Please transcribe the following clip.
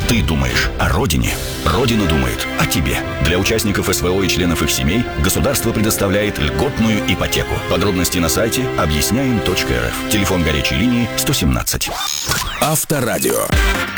Ты думаешь о родине, Родина думает о тебе. Для участников СВО и членов их семей государство предоставляет льготную ипотеку. Подробности на сайте объясняем.рф. Телефон горячей линии 117. Авторадио.